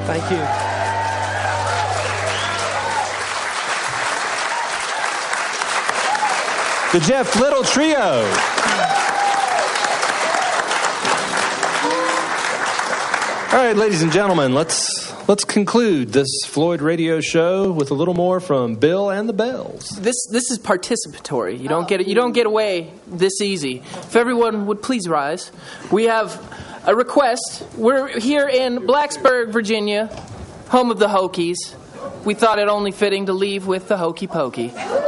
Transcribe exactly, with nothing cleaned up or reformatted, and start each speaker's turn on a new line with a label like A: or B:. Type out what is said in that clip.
A: Thank you.
B: The Jeff Little Trio. All right, ladies and gentlemen, let's let's conclude this Floyd Radio show with a little more from Bill and the Bells.
A: This this is participatory. You don't get it. You don't get away this easy. If everyone would please rise, we have a request. We're here in Blacksburg, Virginia, home of the Hokies. We thought it only fitting to leave with the Hokey Pokey.